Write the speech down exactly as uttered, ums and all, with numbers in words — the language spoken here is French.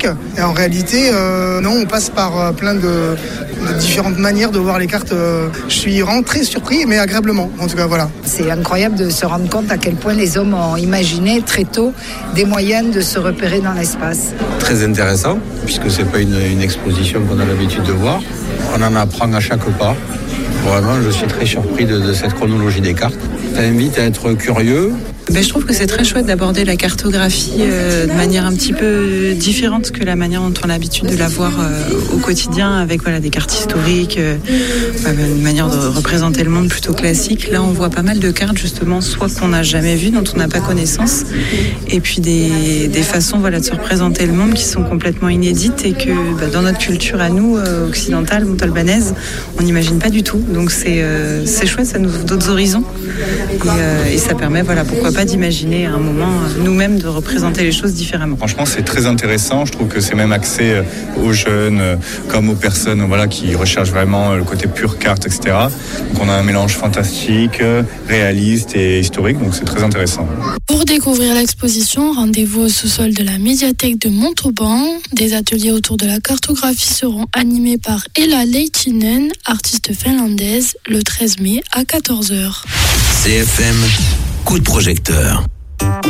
Et en réalité, euh, non, on passe par euh, plein de, de différentes manières de voir les cartes. Euh, je suis vraiment très surpris, mais agréablement. En tout cas, voilà. C'est incroyable de se rendre compte à quel point les hommes ont imaginé très tôt des moyens de se repérer dans l'espace. Très intéressant, puisque c'est pas une, une exposition qu'on a l'habitude de voir. On en apprend à chaque pas. Vraiment, je suis très surpris de, de cette chronologie des cartes. Ça invite à être curieux. Ben, je trouve que c'est très chouette d'aborder la cartographie euh, de manière un petit peu différente que la manière dont on a l'habitude de la voir euh, au quotidien, avec voilà, des cartes historiques, euh, une manière de représenter le monde plutôt classique. Là, on voit pas mal de cartes, justement, soit qu'on n'a jamais vues, dont on n'a pas connaissance, et puis des, des façons voilà, de se représenter le monde qui sont complètement inédites et que bah, dans notre culture à nous, euh, occidentale, montalbanaise, on n'imagine pas du tout. Donc c'est, euh, c'est chouette, ça nous ouvre d'autres horizons et, euh, et ça permet, voilà, pourquoi pas d'imaginer à un moment nous-mêmes de représenter les choses différemment. Franchement, c'est très intéressant. Je trouve que c'est même axé aux jeunes comme aux personnes voilà, qui recherchent vraiment le côté pure carte, et cetera. Donc on a un mélange fantastique, réaliste et historique, donc c'est très intéressant. Pour découvrir l'exposition, rendez-vous au sous-sol de la médiathèque de Montauban. Des ateliers autour de la cartographie seront animés par Ella Leitinen, artiste finlandaise, le treize mai à quatorze heures. C F M, coup de projecteur.